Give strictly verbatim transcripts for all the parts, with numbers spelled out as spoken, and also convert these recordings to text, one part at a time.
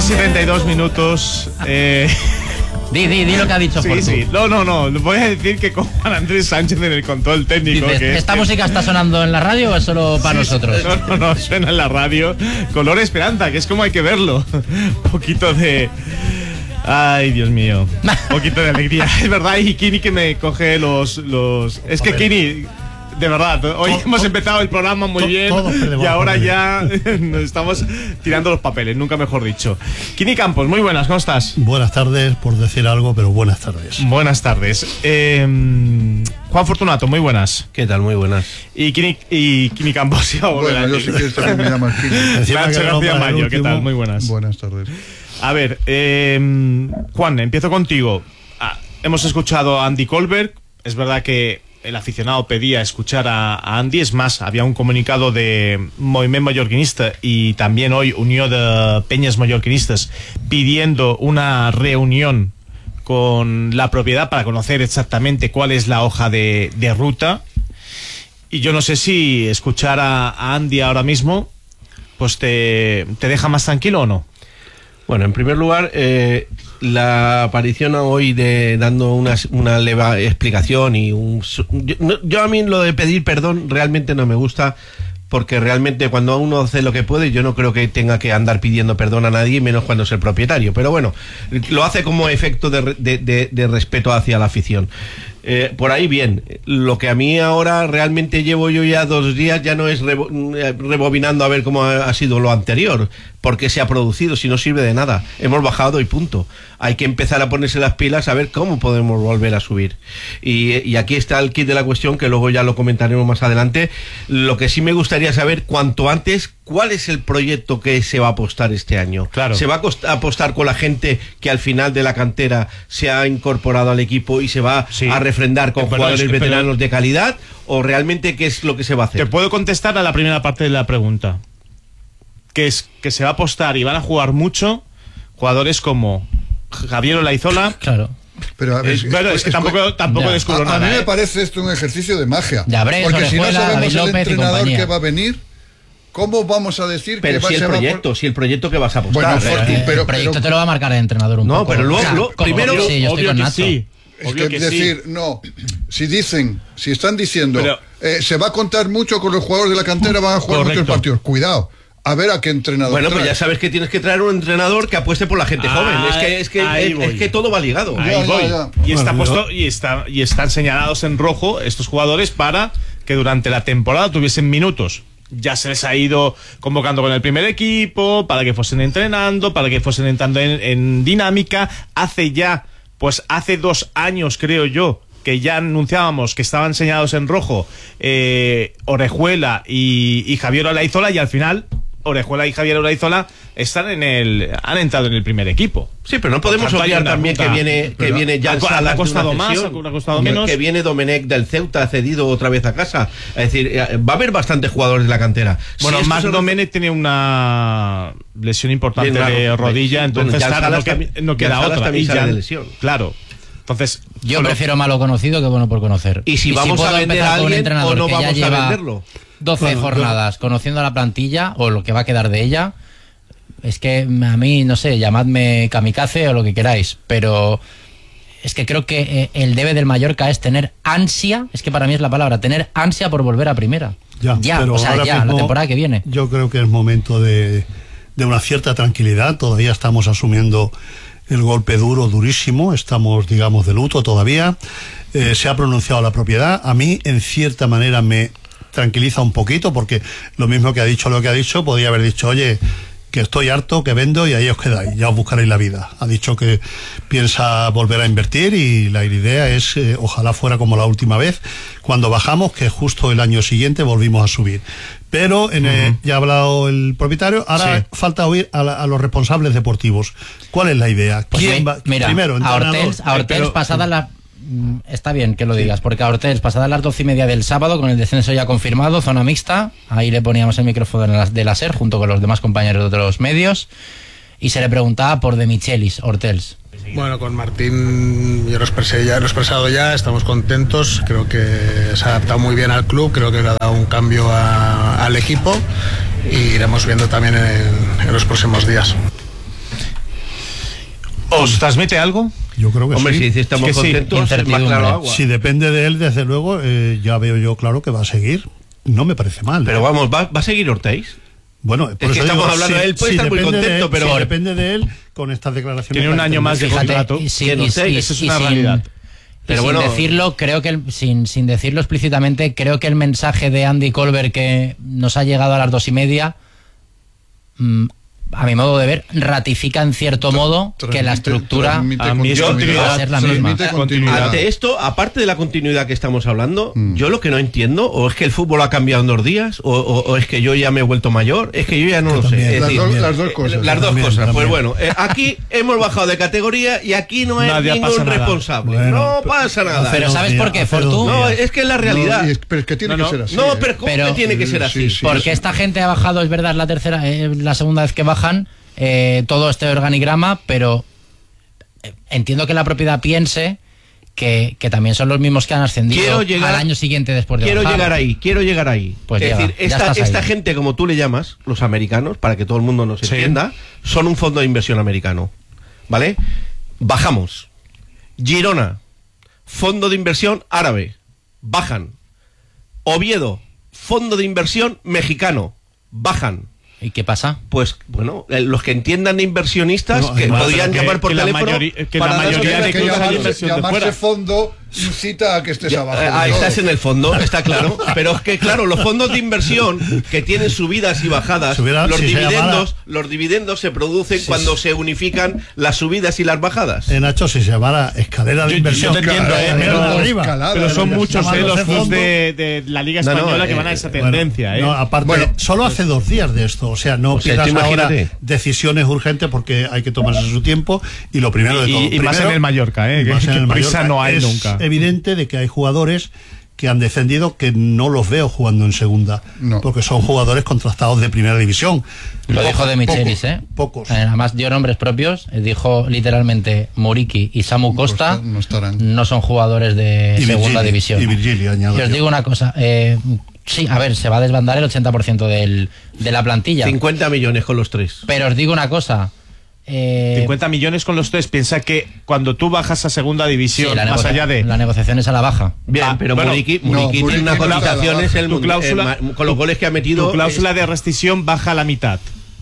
dos y treinta y dos minutos. Eh... Di, di, di lo que ha dicho Sí, Portu. sí. No, no, no. Voy a decir que con Juan Andrés Sánchez en el control técnico. Dices, que ¿esta es, música está sonando en la radio o es solo para sí, nosotros? No, no, no, suena en la radio. Color Esperanza, que es como hay que verlo. Un poquito de... Ay, Dios mío. Un poquito de alegría. Es verdad, y Kini que me coge los... los... Es que Kini... De verdad, hoy todo, hemos todo, empezado el programa muy todo, bien todo y ahora ya nos estamos tirando los papeles, nunca mejor dicho. Kini Campos, muy buenas, ¿cómo estás? Buenas tardes, por decir algo, pero buenas tardes. Buenas tardes. Eh, Juan Fortunato, muy buenas. ¿Qué tal? Muy buenas. Y Kini, y Kini Campos, iba a volver Bueno, a yo decir. sí que esta me llama Kini. Encima Nacho que no García para el Mayo, ¿qué último. tal? Muy buenas. Buenas tardes. A ver, eh, Juan, empiezo contigo. Ah, hemos escuchado a Andy Colberg. Es verdad que el aficionado pedía escuchar a, a Andy. Es más, había un comunicado de Moviment Mallorquinista y también hoy Unió de Peñas Mallorquinistas pidiendo una reunión con la propiedad para conocer exactamente cuál es la hoja de, de ruta. Y yo no sé si escuchar a, a Andy ahora mismo pues te, te deja más tranquilo o no. Bueno, en primer lugar, eh, la aparición hoy de dando una, una leve explicación y un... Yo, no, yo a mí lo de pedir perdón realmente no me gusta, porque realmente cuando uno hace lo que puede, yo no creo que tenga que andar pidiendo perdón a nadie, menos cuando es el propietario. Pero bueno, lo hace como efecto de, de, de, de respeto hacia la afición. Eh, por ahí bien. Lo que a mí ahora realmente llevo yo ya dos días ya no es rebo rebobinando a ver cómo ha, ha sido lo anterior, porque se ha producido, si no sirve de nada. Hemos bajado y punto. Hay que empezar a ponerse las pilas a ver cómo podemos volver a subir. Y, y aquí está el kit de la cuestión, que luego ya lo comentaremos más adelante. Lo que sí me gustaría saber cuanto antes, ¿cuál es el proyecto que se va a apostar este año? Claro. ¿Se va a apostar con la gente que al final de la cantera se ha incorporado al equipo y se va Sí. a refrendar con Pero jugadores es que- veteranos pero- de calidad? ¿O realmente qué es lo que se va a hacer? Te puedo contestar a la primera parte de la pregunta, que es que se va a apostar y van a jugar mucho jugadores como Javier Olaizola. Claro. Pero a ver, Es, bueno, es que tampoco, tampoco Ya. descubro a, a nada. mí me ¿eh? parece esto un ejercicio de magia. Ya ves, porque si no Orejuela, sabemos David el López y entrenador compañía. que va a venir, ¿cómo vamos a decir Pero que va, si el se va a proyecto, si el proyecto que vas a Bueno, apostar. Forti, Eh, pero- el proyecto pero- te lo va a marcar el entrenador un No, poco. pero luego- O sea, luego- como- primero- sí, yo estoy obvio con que Nacho. sí. Es Obvio que que decir, sí. no, si dicen, si están diciendo, Pero- eh, se va a contar mucho con los jugadores de la cantera, van a jugar Correcto. muchos partidos. Cuidado, a ver a qué entrenador Bueno, pues trae. ya sabes que tienes que traer un entrenador que apueste por la gente Ah, joven. Es que, es que, ahí es, voy. es que todo va ligado. Ahí Ya, ya, voy. ya. Y está Bueno, puesto y está y están señalados en rojo estos jugadores para que durante la temporada tuviesen minutos. Ya se les ha ido convocando con el primer equipo para que fuesen entrenando, para que fuesen entrando en, en dinámica. Hace ya, pues hace dos años creo yo, que ya anunciábamos que estaban señalados en rojo eh, Orejuela y, y Javier Olaizola, y al final Orejuela y Javier Olaizola están en el han entrado en el primer equipo. Sí, pero no podemos Por tanto, hay obviar una también ruta. que viene, que Pero viene ya ha el co- Salas ha de costado una más, cesión, ha costado que- menos. que viene Domenech del Ceuta cedido otra vez a casa. Es decir, eh, va a haber bastantes jugadores de la cantera. Bueno, Si esto Marc se- Domenech tiene una lesión importante Bien, claro. de rodilla, Bueno, entonces ya el claro, Salas no, que- también- no ya queda el Salas otra. también Y sale ya- de lesión. Claro. Entonces, Yo solo- prefiero malo conocido que bueno por conocer. Y si vamos puedo a vender empezar a con un alguien entrenador o no que ya vamos a lleva venderlo. doce Bueno, jornadas conociendo la plantilla o lo que va a quedar de ella, es que a mí, no sé, llamadme kamikaze o lo que queráis, pero es que creo que eh, el debe del Mallorca es tener ansia, es que para mí es la palabra, tener ansia por volver a primera. Ya, pero o sea, ahora ya, mismo la temporada que viene. Yo creo que es momento de, de una cierta tranquilidad. Todavía estamos asumiendo el golpe duro, durísimo. Estamos, digamos, de luto todavía. Eh, se ha pronunciado la propiedad. A mí, en cierta manera, me tranquiliza un poquito, porque lo mismo que ha dicho lo que ha dicho, podría haber dicho, oye, que estoy harto, que vendo y ahí os quedáis, ya os buscaréis la vida. Ha dicho que piensa volver a invertir y la idea es, eh, ojalá fuera como la última vez, cuando bajamos, que justo el año siguiente volvimos a subir. Pero en el- ya ha hablado el propietario, ahora Sí. falta oír a, la- a los responsables deportivos. ¿Cuál es la idea? Pues ¿Quién mi- va? mira, Primero, a entrenador, Hortels, a eh, Hortels pero- pasada la... mm, Está bien que lo digas, porque a Hortels, pasada las doce y media del sábado, con el descenso ya confirmado, zona mixta, ahí le poníamos el micrófono de la, de la SER junto con los demás compañeros de otros medios, y se le preguntaba por De Michelis, Hortels. Bueno, con Martín yo lo expresé ya, lo he expresado ya, estamos contentos, creo que se ha adaptado muy bien al club, creo que le ha dado un cambio a- al equipo y iremos viendo también en, en los próximos días. ¿Os transmite algo? Yo creo que Hombre, sí. si dice estamos Es que sí, contentos, es más incertidumbre. claro agua. Si depende de él, desde luego, eh, ya veo yo claro que va a seguir. No me parece mal. Pero vamos, ¿va, va a seguir Ortiz? Bueno, por que eso estamos digo, hablando de él, puede estar muy depende de contento, él, pero- si depende de él, con estas declaraciones. Tiene un va a año más de extender. Fíjate, contrato. y si- que no y- sé, y- eso es y una sin- realidad. y Pero sin bueno- decirlo, creo que el- sin, sin decirlo explícitamente, creo que el mensaje de Andy Colbert que nos ha llegado a las dos y media, mm, a mi modo de ver, ratifica en cierto modo que la Transmite- estructura transmite a mí es continuidad. va a ser la Transmite misma. continuidad. Ante esto, aparte de la continuidad que estamos hablando, Mm. yo lo que no entiendo, o es que el fútbol ha cambiado en dos días, o, o- o es que yo ya me he vuelto mayor, es que yo ya no Yo lo también. sé. Es Las, decir, dos, también. las dos cosas. las dos También, cosas. Pues también. bueno, eh, aquí hemos bajado de categoría y aquí no es Nadie ningún pasa nada. responsable. Bueno, no pasa nada. Pero Hace ¿sabes dos por qué, días, hace Fortu? dos No, días. es que es la realidad. No, y es- pero es que tiene No, que no. ser así. No, ¿eh? pero ¿cómo Pero- que tiene que ser así? Sí, sí. Porque esta gente ha bajado, es verdad, es la tercera, eh, la segunda vez que bajan eh, todo este organigrama, pero eh, entiendo que la propiedad piense que, que también son los mismos que han ascendido Quiero llegar- al año siguiente después de Quiero bajar. llegar ahí, quiero llegar ahí. Pues es llega, decir, ya esta, estás ahí. esta gente, como tú le llamas, los americanos, para que todo el mundo nos Sí. entienda, son un fondo de inversión americano. ¿Vale? Bajamos. Girona, fondo de inversión árabe. Bajan. Oviedo, fondo de inversión mexicano. Bajan. ¿Y qué pasa? Pues bueno, eh, los que entiendan de inversionistas, No, que además, podrían que- llamar por que la teléfono. mayoría- que la para dar mayoría sus de que clubes explicaciones. hay llamarse, inversión de llamarse fuera. fondo incita a que estés abajo. Eh, del ahí todo. estás en el fondo, está claro. Pero es que, claro, los fondos de inversión que tienen subidas y bajadas, Si hubiera- los si se dividendos, llamara- los dividendos se producen cuando se unifican las subidas y las bajadas. Eh, Nacho, si se llamara escalera de Yo- inversión. yo te entiendo, claro, eh, primero pero- de arriba. escalada, Pero son Llamándose muchos eh, los clubs fondo. de, de la Liga No, no, Española que eh, van a esa Bueno, tendencia. ¿eh? no, aparte, Bueno, solo hace dos días de esto. O sea, no O sea, pidas tú ahora imagínate. decisiones urgentes porque hay que tomarse su tiempo. Y lo primero de Y- todo. y más primero- en el Mallorca, ¿eh? y que- más en que el prisa Mallorca. no hay es nunca. evidente de que hay jugadores que han defendido que no los veo jugando en segunda. No. Porque son jugadores contrastados de primera división. Lo dijo de Michelis, pocos, ¿eh? Pocos. Eh, Además dio nombres propios, eh, dijo literalmente Muriqui y Samu Costa Costa no estarán. no son jugadores de Y segunda Virgili, división. y Virgili, añado Y os yo. digo una cosa, eh, sí, a ver, se va a desbandar el ochenta por ciento del, de la plantilla. cincuenta millones con los tres. Pero os digo una cosa. eh, cincuenta millones con los tres. Piensa que cuando tú bajas a segunda sí, división, la, más negocia- allá de. la negociación es a la baja. Bien, Ah, pero bueno, Muriqui, no, Muriqui tiene Muriqui unas no está cotizaciones abajo. el Tu mundo- cláusula- eh, ma- con los goles que ha metido. Tu cláusula es- de rescisión baja a la mitad.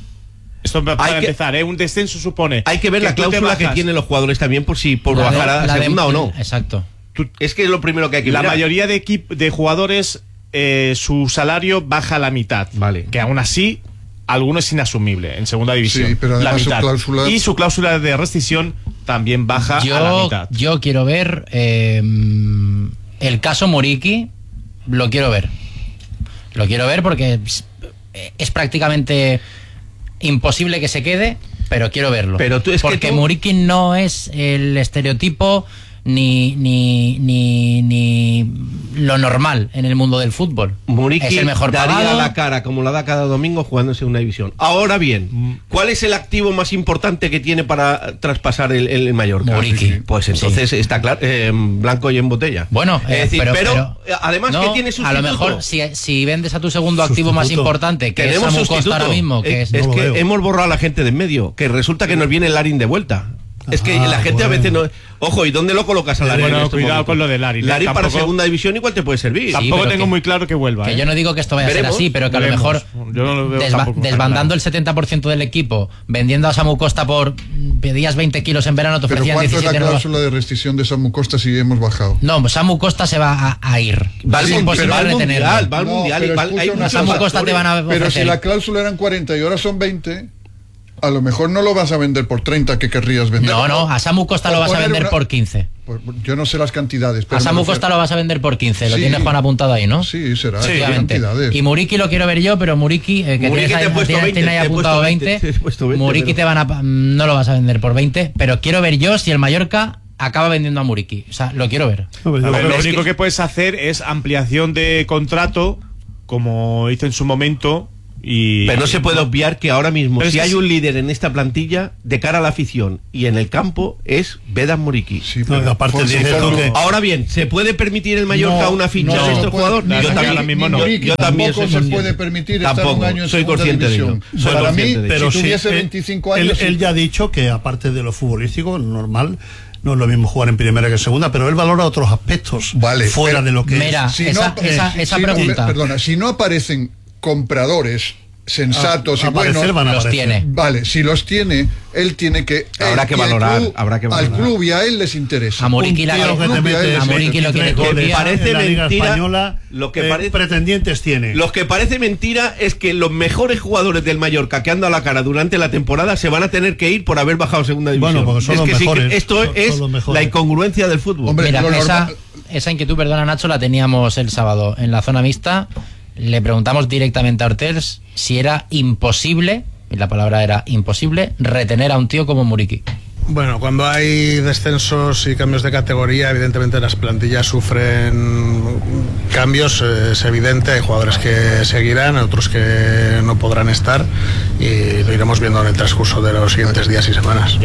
Esto para Hay que- empezar, ¿eh? Un descenso supone. Hay que ver la tú te cláusula que bajas. tienen los jugadores también por si por La de- bajar a la la de- segunda o no. Exacto. Tú- es que es lo primero que hay que La mirar. mayoría de, equip- de jugadores, eh, su salario baja a la mitad. Vale. Que aún así, alguno es inasumible en segunda división. Sí, pero la además su mitad. cláusula- Y su cláusula de rescisión también baja a la Yo, mitad. yo quiero ver eh, el caso Muriqui, lo quiero ver. Lo quiero ver porque es, es prácticamente imposible que se quede, pero quiero verlo. Pero tú- es que porque tú- Muriqui no es el estereotipo ni, ni, ni, ni lo normal en el mundo del fútbol. Muriqui es el mejor daría pagado. la cara como la da cada domingo jugando en segunda división. Ahora bien, ¿cuál es el activo más importante que tiene para traspasar el, el Mallorca? Muriqui. Pues entonces está claro, eh, en blanco y en botella. Bueno, es eh, decir, pero, pero, pero- eh, además no, que tiene sustituto. a lo mejor si, si vendes a tu segundo activo más Sustituto. importante, que Tenemos es Samu sustituto. Costa ahora mismo, que es, es No lo que veo. hemos borrado a la gente de en medio, que resulta que nos viene el Larin de vuelta. Es que Ah, la gente a bueno. veces no. Ojo, ¿y dónde lo colocas a Larin? Bueno, en estos cuidado momentos? con lo de Larin, ¿eh? Larin para Tampoco- segunda división igual te puede servir. Tampoco pero tengo que- muy claro que vuelva. que ¿eh? yo no digo que esto vaya Veremos, a ser así, pero que veremos. a lo mejor Yo no lo veo desba- tampoco tan desbandando claro. el setenta por ciento del equipo, vendiendo a Samu Costa por mm, pedías veinte kilos en verano, te Pero ofrecían ¿cuánto es la diecisiete nuevas- cláusula de rescisión de Samu Costa si hemos bajado? No, Samu Costa se va a, a ir. Va al es mundial, imposible va al retenerlo. mundial, va al No, mundial. pero y va- escucha hay una muchos Samu cosa. Costa te van a Pero si ofrecer. la cláusula eran cuarenta y ahora son veinte, a lo mejor no lo vas a vender por treinta que querrías vender. No, no, a Samu Costa lo Por vas a poner vender una- por quince. Pues, yo no sé las cantidades. Pero A me Samu refiero- Costa lo vas a vender por quince, lo Sí. tiene Juan apuntado ahí, ¿no? Sí, será. Sí, ¿qué Efectivamente. cantidades? Y Muriqui lo quiero ver yo, pero Muriqui, eh, que Muriqui tienes te ahí, he puesto tienes- veinte, tienes ahí te he apuntado puesto veinte, veinte, te he puesto veinte, Muriqui pero- te van a, pa- no lo vas a vender por veinte, pero quiero ver yo si el Mallorca acaba vendiendo a Muriqui. O sea, lo quiero ver. No, pero yo A ver, creo lo que- único que puedes hacer es ampliación de contrato, como hizo en su momento, Y, Pero no se puede obviar que ahora mismo, Pero si es que hay sí. un líder en esta plantilla, de cara a la afición y en el campo, es Vedas Muriqui. Sí, No, pero- aparte por- dices por- tú que- Ahora bien, ¿se puede permitir el Mallorca No, una ficha no, de este no puede- jugador? ni Yo Muriqui, también, ahora mismo ni no. Muriqui Yo también tampoco soy se consciente. puede permitir Tampoco, estar un año en soy segunda consciente de ello. división. Soy Para mí, consciente de ello. Pero si sí, tuviese él- veinticinco él, años... él sí. ya ha dicho que aparte de lo futbolístico, normal, no es lo mismo jugar en primera que en segunda, pero él valora otros aspectos Vale, fuera pero- de lo que Mira, es. esa- esa- si- esa si no- pregunta. perdona, si no aparecen compradores sensatos A- y buenos... aparecer van a los aparecer. tiene. Vale, si los tiene, él tiene que... Habrá él que y el valorar, club- habrá que Al valorar. club y a él les interesa. A Muriqui la Un tío que- que te mete a Muriqui lo quiere veintitrés Turquía. goles Parece en la Liga mentira, Española, lo que eh, parece- pretendientes tiene. Lo que parece mentira es que los mejores jugadores del Mallorca que han dado la cara durante la temporada se van a tener que ir por haber bajado a segunda división. Bueno, porque son es los que sí que mejores, esto son- es son los mejores. la incongruencia del fútbol. Hombre, Mira, lo esa, normal- esa inquietud, perdona Nacho, la teníamos el sábado en la zona mixta. Le preguntamos directamente a Ortels si era imposible, y la palabra era imposible, retener a un tío como Muriqui. Bueno, cuando hay descensos y cambios de categoría, evidentemente las plantillas sufren cambios, eh, es evidente, hay jugadores que seguirán, otros que no podrán estar y lo iremos viendo en el transcurso de los siguientes días y semanas.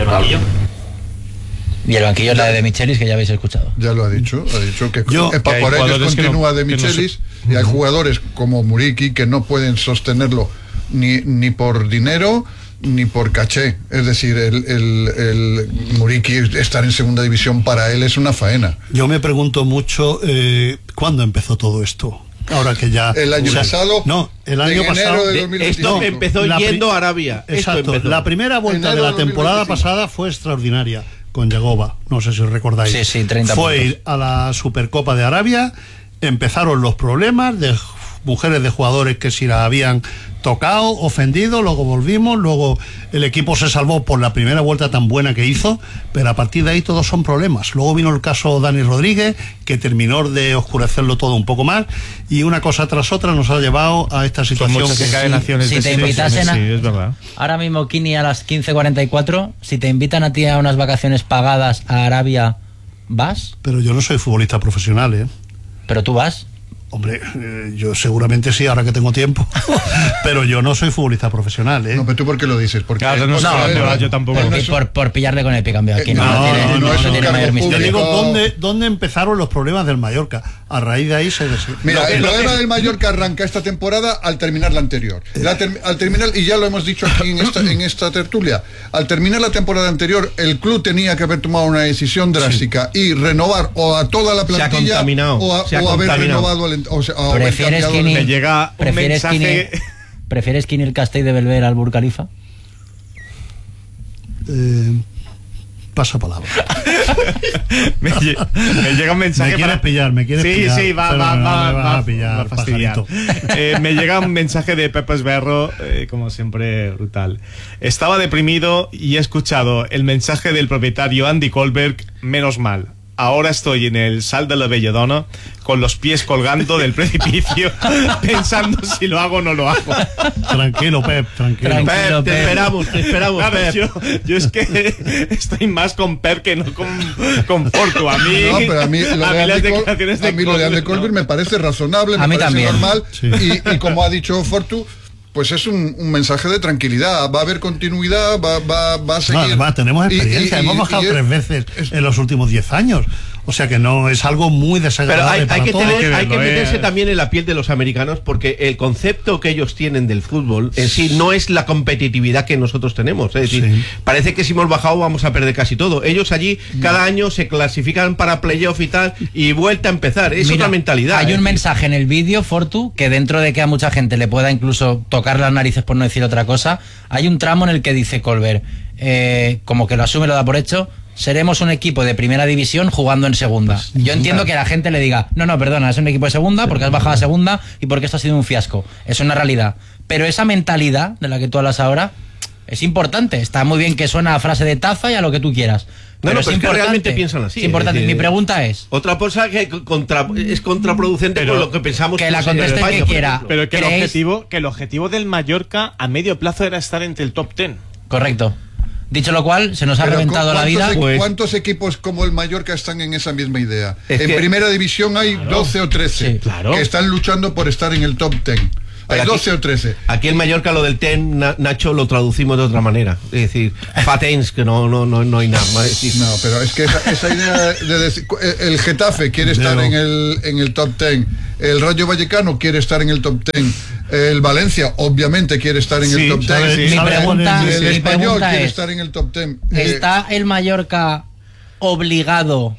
Y el banquillo es la de De Michelis, que ya habéis escuchado. Ya lo ha dicho, ha dicho que Yo- eh, pa- que hay por ellos jugadores que no- continúa de que no se- Michelis y hay jugadores como Muriqui que no pueden sostenerlo ni, ni por dinero ni por caché. Es decir, el, el, el Muriqui estar en segunda división para él es una faena. Yo me pregunto mucho eh, cuándo empezó todo esto. Ahora que ya El año o sea, pasado, no, el en año enero pasado de De- dos mil veinticinco. esto empezó La pri- yendo a Arabia. Esto Exacto, empezó. la primera vuelta Enero de la de temporada dos mil veinticinco. pasada fue extraordinaria con Yagoba, no sé si os recordáis. Sí, sí, treinta Fue puntos. ir a la Supercopa de Arabia, empezaron los problemas de mujeres de jugadores que si la habían tocado, ofendido, luego volvimos, luego el equipo se salvó por la primera vuelta tan buena que hizo, pero a partir de ahí todos son problemas. Luego vino el caso Dani Rodríguez, que terminó de oscurecerlo todo un poco más, y una cosa tras otra nos ha llevado a esta Son situación. muchas que- encadenaciones si de te situaciones, invitasen a- sí, es verdad. Ahora mismo, Kini, a las quince cuarenta y cuatro, si te invitan a ti a unas vacaciones pagadas a Arabia, ¿vas? Pero yo no soy futbolista profesional, ¿eh? ¿Pero tú vas? Hombre, eh, yo seguramente sí, ahora que tengo tiempo, pero yo no soy futbolista profesional, ¿eh? No, pero tú por qué lo dices, porque Claro, no porque sé, él- no, yo tampoco. él no Por, es un- por, por pillarle con el picambio aquí. Eh, No, no, no, tiene, no, no, no es no un tiene cargo mayor Yo misterio. público. digo, ¿dónde, ¿dónde empezaron los problemas del Mallorca? A raíz de ahí se... des- Mira, Lo que- el lo problema que- del Mallorca arranca esta temporada al terminar la anterior. La ter- al terminar, y ya lo hemos dicho aquí en esta, en esta tertulia, al terminar la temporada anterior, el club tenía que haber tomado una decisión drástica y renovar o a toda la Se ha plantilla contaminado, o, a- se ha o haber contaminado. renovado al, ent- o sea, o haber ¿Prefieres cambiado Kini, el- Me llega un prefieres mensaje- Kini- ¿Prefieres Kini el Castell de Belver al Burj Khalifa? Eh, pasa palabra. me, lle- me llega un mensaje Me quieres para- pillar, me quieres sí, pillar, Sí, va, pero va, no va, me vas va, a pillar, va a fastidiar. pajarito. Eh, me llega un mensaje de Pepe Esberro, eh, como siempre, brutal. Estaba deprimido y he escuchado el mensaje del propietario Andy Kohlberg, menos mal. Ahora estoy en el Sal de la Belladona con los pies colgando del precipicio pensando si lo hago o no lo hago. Tranquilo, Pep, tranquilo. Tranquilo. Pep, te Pep. esperamos, te esperamos, Claro, Pep. yo, yo es que estoy más con Per que no con, con Portu. A mí, No, pero a mí lo a de mí las Andy Col- declaraciones de a mí lo de Andy Kohlberg, no. Kohlberg me parece razonable, A me mí parece también. normal Sí. y, y como ha dicho Fortu, pues es un, un mensaje de tranquilidad, va a haber continuidad, va, va, va a No, seguir. además, tenemos Y- experiencia, y- hemos y- bajado y- tres veces es- en los últimos diez años. O sea que no es algo muy Pero desagradable hay, hay para que, todos. tener- Hay que hay que verlo, meterse eh. también en la piel de los americanos porque el concepto que ellos tienen del fútbol en sí no es la competitividad que nosotros tenemos. Es decir, Sí. parece que si hemos bajado vamos a perder casi todo. Ellos allí cada año se clasifican para playoff y tal y vuelta a empezar. Es Mira, otra mentalidad. Hay es un decir, mensaje en el vídeo, Fortu, que dentro de que a mucha gente le pueda incluso tocar las narices por no decir otra cosa, hay un tramo en el que dice Colbert, eh, como que lo asume, lo da por hecho, seremos un equipo de primera división jugando en segunda. Pues, Yo entiendo que la gente le diga, no, no, perdona, es un equipo de segunda porque has bajado a segunda y porque esto ha sido un fiasco. Es una realidad. Pero esa mentalidad de la que tú hablas ahora es importante. Está muy bien que suena a frase de taza y a lo que tú quieras. No, no, es pero es que importante. realmente piensan así, Es importante. es decir, Mi pregunta es, Otra cosa que contra- es contraproducente Pero con lo que pensamos que la en conteste el España, que por quiera. ejemplo. Pero que el, ¿Creéis? objetivo, que el objetivo del Mallorca a medio plazo era estar entre el top ten. correcto. Dicho lo cual, se nos ha Pero reventado la ¿cuántos vida. equi- Pues- ¿Cuántos equipos como el Mallorca están en esa misma idea? Es en que- primera división hay doce o trece Sí, claro. que están luchando por estar en el top diez. Hay doce o trece. Aquí en Mallorca lo del ten, na, Nacho, lo traducimos de otra manera. Es decir, fatens, que no, no, no, no hay nada más. Es decir, No, pero es que esa, esa idea de decir, el Getafe quiere estar Pero- en el, en el top ten, el Rayo Vallecano quiere estar en el top ten, el Valencia obviamente quiere estar en Sí, el top ¿sabes? ten, Sí. Mi ¿Sabe pregunta, cuál es? el mi Español pregunta quiere es, estar en el top ten. ¿está el Mallorca obligado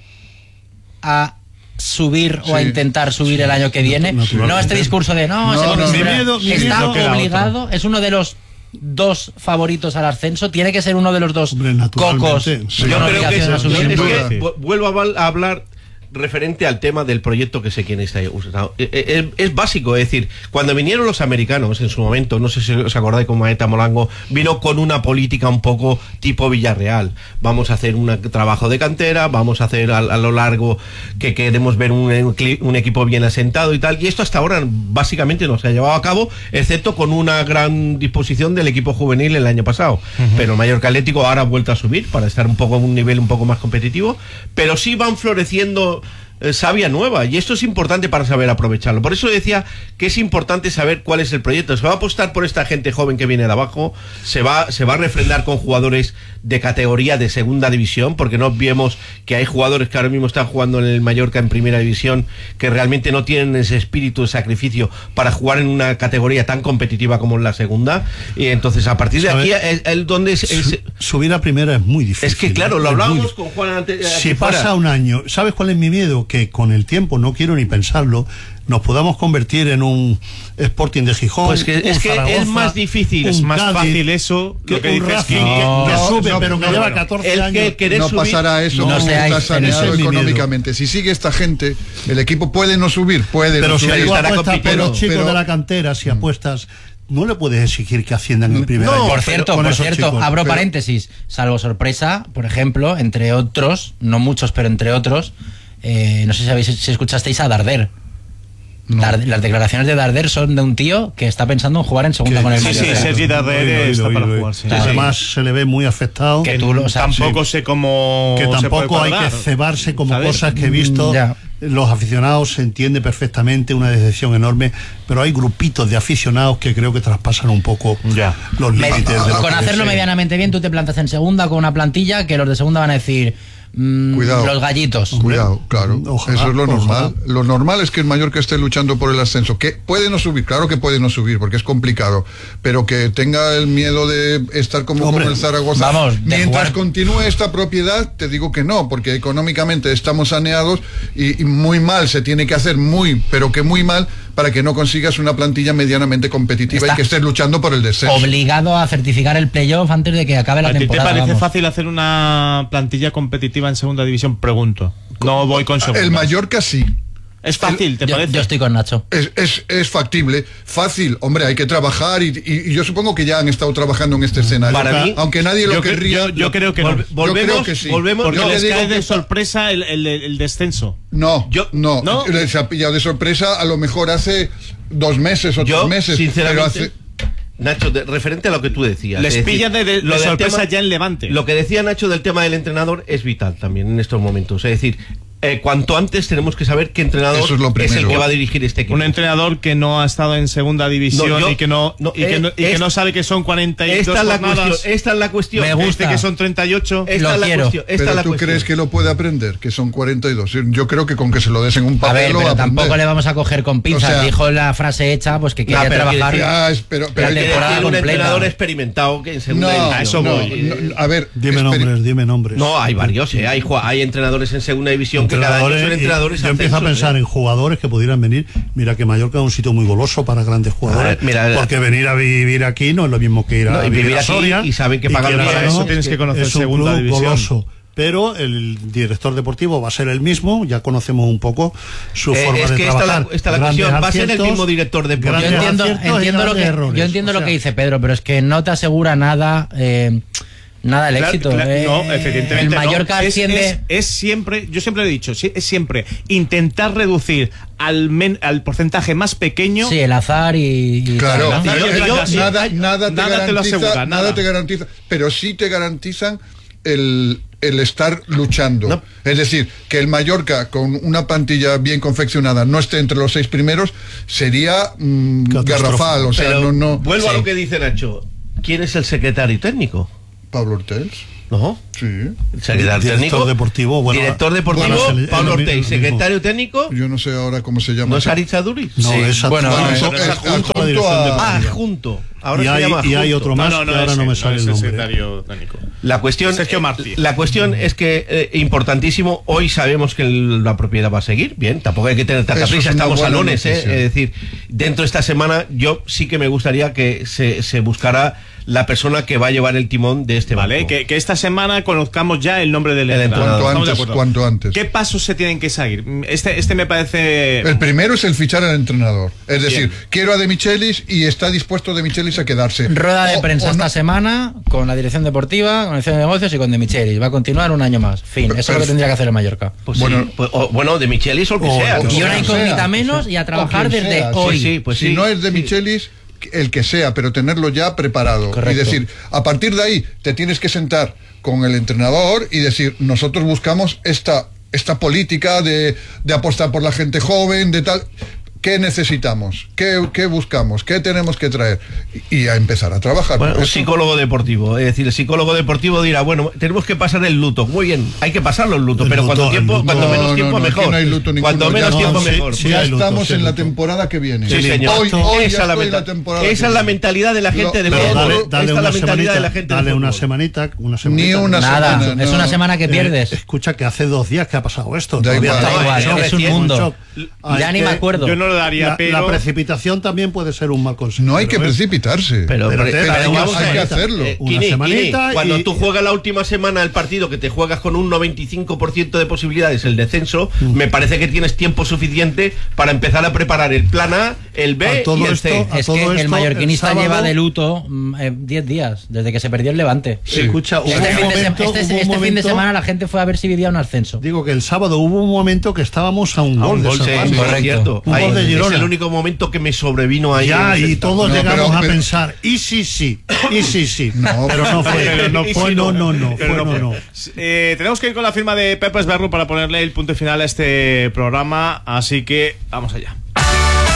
a subir o a Sí, intentar subir el año que viene? naturalmente. No este discurso de no, No, se no, puede no. subir. Mi miedo- mi está miedo queda obligado, es uno de los dos favoritos al ascenso, tiene que ser uno de los dos Hombre, naturalmente, cocos sí. con yo creo que, obligación a es, subir. es Sin duda. que vu- vuelvo a, val- a hablar referente al tema del proyecto que sé quién está usando. Eh, eh, Es, es básico, es decir, cuando vinieron los americanos en su momento, no sé si os acordáis, como Maeta Molango, vino con una política un poco tipo Villarreal. Vamos a hacer un trabajo de cantera, vamos a hacer a, a lo largo que queremos ver un, un equipo bien asentado y tal. Y esto hasta ahora básicamente no se ha llevado a cabo, excepto con una gran disposición del equipo juvenil el año pasado. Uh-huh. Pero el Mallorca Atlético ahora ha vuelto a subir para estar un poco en un nivel un poco más competitivo, pero sí van floreciendo eh, savia nueva, y esto es importante para saber aprovecharlo. Por eso decía que es importante saber cuál es el proyecto. Se va a apostar por esta gente joven que viene de abajo, se va, se va a refrendar con jugadores de categoría de segunda división, porque no olvidemos que hay jugadores que ahora mismo están jugando en el Mallorca en primera división que realmente no tienen ese espíritu de sacrificio para jugar en una categoría tan competitiva como en la segunda, y entonces a partir de ¿Sabe? aquí es, es donde es, es, Subir a primera es muy difícil. es que claro, lo es muy hablábamos difícil. con Juan antes. Si aquí pasa fuera. un año, ¿sabes cuál es mi miedo? Que con el tiempo, no quiero ni pensarlo, nos podamos convertir en un Sporting de Gijón. Pues que- un es que Zaragoza, es más difícil, un Es más Cádiz, fácil eso, que lo que un dices, Racing, que- que, No, que no, sube, no, pero que no, lleva bueno. catorce El años. que querer No subir- pasará eso, No no, seáis- está ese saneado es mi miedo. económicamente. Si sigue esta gente, el equipo puede no subir, puede Pero no si subir. tú estará apuestas por compitiendo. los chicos Pero- de la cantera, si apuestas, no le puedes exigir que asciendan en primera. No, año. Por pero cierto, con por esos cierto, chicos. abro Pero- paréntesis, salvo sorpresa, por ejemplo, entre otros, no muchos, pero entre otros, eh, no sé si sabéis, si escuchasteis a Darder. No. Dar- las declaraciones de Darder son de un tío que está pensando en jugar en segunda Que- con el Sí, sí, Mallorca. Sergi Darder Oído, oído, está oído, para oído. jugar, sí. Que Sí. además se le ve muy afectado. Que tú lo- o sea, Tampoco sé cómo que se tampoco puede hay que cuadrar, cebarse como ¿sabes? cosas que he visto. Mm, ya. Los aficionados se entiende perfectamente, una decepción enorme, pero hay grupitos de aficionados que creo que traspasan un poco Ya. los Me- límites de lo con que hacerlo deseen. medianamente bien, tú te plantas en segunda con una plantilla que los de segunda van a decir mm, Cuidado. los gallitos. Cuidado, claro. Ojalá, Eso es lo ojalá. normal. Lo normal es que el Mallorca esté luchando por el ascenso. Que puede no subir, claro que puede no subir, porque es complicado. Pero que tenga el miedo de estar como Hombre, con el Zaragoza. vamos, de Mientras jugar- continúe esta propiedad, te digo que no, porque económicamente estamos saneados y, y muy mal se tiene que hacer, muy, pero que muy mal, para que no consigas una plantilla medianamente competitiva Está y que estés luchando por el descenso. Obligado a certificar el playoff antes de que acabe la ¿A ti te temporada. parece vamos. fácil hacer una plantilla competitiva en segunda división? Pregunto. No voy con segunda. El Mallorca sí. Es fácil, ¿te Yo, parece? yo estoy con Nacho. Es, es, es factible, fácil, hombre, hay que trabajar y, y- y yo supongo que ya han estado trabajando en este escenario. Para mí- aunque nadie lo yo, cre- querría. yo- yo creo que no. Vol- volvemos, creo que sí. volvemos, Porque yo les le digo cae de que- sorpresa el, el- el descenso. No, Yo- no, ¿no? les ha pillado de sorpresa a lo mejor hace dos meses o yo, tres meses. sinceramente, pero hace- Nacho, de- referente a lo que tú decías. Les es decir, pilla de, de- de lo del sorpresa tema- ya en Levante. Lo que decía Nacho del tema del entrenador es vital también en estos momentos. Es decir, eh, cuanto antes tenemos que saber qué entrenador Eso es lo el primero. que va a dirigir este equipo. Un entrenador que no ha estado en segunda división No, yo- y que no, no, y que eh, no, y que es- no sabe que son cuarenta y dos esta es la jornadas. cuestión. Esta es la cuestión. Me gusta. Este que son treinta y ocho. Esta Lo es la quiero. cuestión. Esta pero es la tú cuestión. crees que lo puede aprender, que son cuarenta y dos. Yo creo que con que se lo des en un A papel ver, lo va pero a aprender. tampoco le vamos a coger con pinzas. O sea- Dijo la frase hecha, pues que quería No, pero trabajar. quiere decir, Ya, es- pero, pero- La Quiere temporada decir un completa. entrenador experimentado que en segunda no, división. a eso no, voy. no, a ver, Dime esperi- nombres, dime nombres. No, hay varios, eh. hay, ju- hay entrenadores en segunda división que cada año son Entrenadores, y entrenadores. yo empiezo a ascensos, pensar eh. en jugadores que pudieran venir. Mira que Mallorca es un sitio muy goloso para grandes jugadores. Ah, mira, porque venir a vivir aquí no es lo mismo que ir a No, y vivir, vivir a aquí Soria. y saben que pagan quieras para o eso no, tienes que conocer es un segunda club división. goloso. Pero el director deportivo va a ser el mismo, ya conocemos un poco su Eh, forma es de que esta la- trabajar. esta la Grandes cuestión, va a ser el aciertos, mismo director deportivo. Yo grandes entiendo, aciertos y entiendo lo grandes que, errores. yo entiendo O lo sea, que dice Pedro, pero es que no te asegura nada, eh, nada el Claro, éxito. claro, eh. no, evidentemente El no. Mallorca es, asciende. es- es siempre, yo siempre lo he dicho, sí, es siempre intentar reducir al, men- al porcentaje más pequeño. Sí, el azar y. y Claro, tal, ¿no? Yo- eh, yo- eh, yo- nada, nada, te nada te lo garantiza, asegura, nada nada. te garantiza, pero sí te garantizan el el estar luchando. No. Es decir, que el Mallorca con una plantilla bien confeccionada no esté entre los seis primeros sería mmm, garrafal. O sea, Pero no, no. vuelvo Sí. a lo que dice Nacho. ¿Quién es el secretario técnico? Pablo Ortels. ¿No? Sí. El secretario Director técnico. deportivo, bueno, director deportivo, bueno, es el- Pablo el- Ortega. el mismo. Secretario técnico, Yo no sé ahora cómo se llama. ¿no es Aritza Duriz? No, Sí. es Bueno, adjunto- Bueno, es es- es adjunto a la adjunto dirección a- deportiva. Ah, junto. Ahora y, se hay, llama y hay junto. otro más No, no, no que ahora es no él, me no sale es el el nombre. secretario técnico. La cuestión, Sergio Martí. la cuestión es que eh, importantísimo, hoy sabemos que el- la propiedad va a seguir, bien, tampoco hay que tener tanta Eso es prisa, una estamos a buena lunes, eh, noticia. es decir, dentro de esta semana yo sí que me gustaría que se, se buscara la persona que va a llevar el timón de este Vale, barco. que, que esta semana conozcamos ya el nombre del El entrenador. Cuanto Estamos de antes, acuerdo. cuanto antes. ¿Qué pasos se tienen que seguir? Este, este me parece... El primero es el fichar al entrenador. Es decir, Bien. quiero a De Michelis y está dispuesto De Michelis a quedarse. Rueda de O- prensa o no- esta semana con la dirección deportiva, con la dirección de negocios y con De Michelis. Va a continuar un año más. Fin, eso es lo que tendría que hacer el Mallorca. Pues Bueno, sí, pues, o- bueno, de Michelis o el que o- sea. o- ¿no? Y una quien incógnita sea, menos y a trabajar o quien desde sea, sí, hoy. Sí, sí, pues si sí, no es de sí. Michelis, el que sea, pero tenerlo ya preparado. Correcto. Y decir, a partir de ahí, te tienes que sentar con el entrenador y decir, nosotros buscamos esta, esta política de, de apostar por la gente joven, de tal. ¿Qué necesitamos? ¿Qué, qué buscamos? ¿Qué tenemos que traer? Y, y a empezar a trabajar. Bueno, un Eso- psicólogo deportivo, es decir, el psicólogo deportivo dirá, bueno, tenemos que pasar el luto. Muy bien, hay que pasarlo el luto, El pero luto, cuanto el tiempo, luto. cuanto No, menos no, tiempo no, aquí mejor. no hay luto ninguno. Cuanto Ya menos no, tiempo sí, mejor. sí, ya hay luto, estamos sí, en hay la luto. temporada que viene. Sí, señor. Hoy, hoy esa ya es la estoy en menta- la temporada esa que es la viene. mentalidad de la gente Lo- de lo- Pero fútbol. dale, Esta dale Esta es una la mentalidad semanita, de la gente dale de una fútbol. semanita, una semanita. Ni una Nada, semana, es no. una semana que Eh, pierdes. escucha que hace dos días que ha pasado esto. Da todavía igual. está Da igual, en shock, es un en mundo. shock. Ya Hay ni me que- acuerdo. Yo no lo daría, La, pero... la precipitación también puede ser un mal consejo. No hay que pero es- precipitarse. Pero, Pero pero- te- pero hay vamos que a ver, hacerlo. eh, Una Kini, semanita Kini, cuando y- tú juegas la última semana del partido que te juegas con un noventa y cinco por ciento de posibilidades el descenso, Mm. me parece que tienes tiempo suficiente para empezar a preparar el plan A, el B A todo y el esto- C. a Es todo que el esto, mallorquinista el sábado- lleva de luto mm, eh, diez días, desde que se perdió el Levante. Escucha, hubo Este, un fin, de, momento, se- este- hubo un este fin de momento- semana la gente fue a ver si vivía un ascenso. Digo que el sábado hubo un momento que estábamos a un A gol un de gol, sí, salvarnos. sí, es Correcto. cierto. Un Ahí, gol de es Girona. el único momento que me sobrevino ahí. Ya, en ese y estado. todos No, llegamos pero- a pero- pensar, y sí, sí, y sí, sí. No, pero no fue, pero no fue, fue, no, no, no, Pero fue, no, no. Eh, tenemos que ir con la firma de Pepe Esberru para ponerle el punto final a este programa, así que vamos allá.